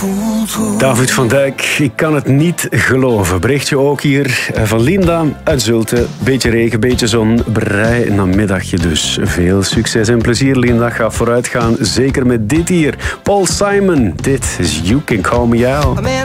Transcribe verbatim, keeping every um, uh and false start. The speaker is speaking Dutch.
David van Dijk, ik kan het niet geloven. Berichtje ook hier van Linda uit Zulte. Beetje regen, beetje zon, brei namiddagje dus. Veel succes en plezier, Linda. Ga vooruit gaan, zeker met dit hier. Paul Simon, dit is You Can Call Me Out.